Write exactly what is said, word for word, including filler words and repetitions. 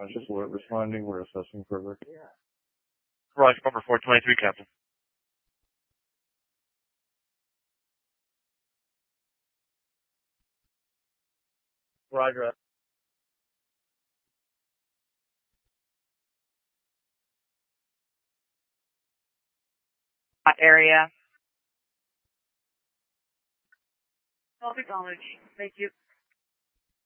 Just alert responding. We're assessing further. Roger, number four twenty-three, Captain. Roger. Hot area. I'll acknowledge. Thank you.